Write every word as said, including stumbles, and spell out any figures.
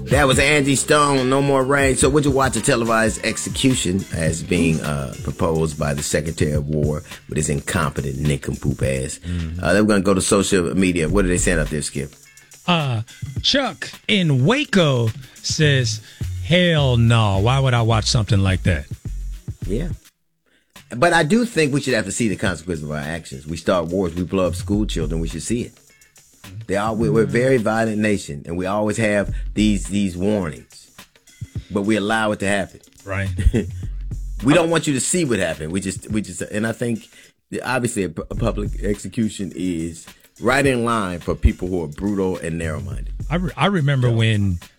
That was Angie Stone, No More Rain. So would you watch a televised execution as being uh, proposed by the Secretary of War with his incompetent nincompoop ass? Mm-hmm. Uh, then we're going to go to social media. What are they saying up there, Skip? Uh, Chuck in Waco says, hell no. Why would I watch something like that? Yeah. But I do think we should have to see the consequences of our actions. We start wars, we blow up school children, we should see it. They are, we're a very violent nation, and we always have these these warnings, but we allow it to happen. Right. We don't want you to see what happened. We just we just, and I think obviously a, a public execution is right in line for people who are brutal and narrow-minded. I, re- I remember yeah. when